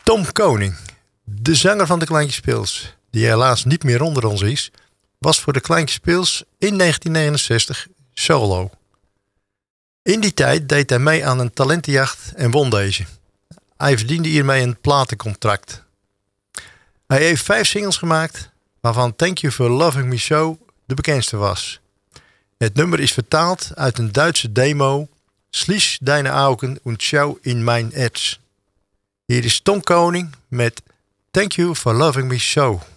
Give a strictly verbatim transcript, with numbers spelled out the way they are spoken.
Tom Koning, de zanger van de Kleintjes Pils, die helaas niet meer onder ons is, was voor de Kleintjes Pils in negentien negenenzestig solo. In die tijd deed hij mee aan een talentenjacht en won deze. Hij verdiende hiermee een platencontract. Hij heeft vijf singles gemaakt, waarvan Thank You For Loving Me So de bekendste was. Het nummer is vertaald uit een Duitse demo, Schließ deine Augen und schau in mein Herz. Hier is Tom Koning met Thank You For Loving Me So.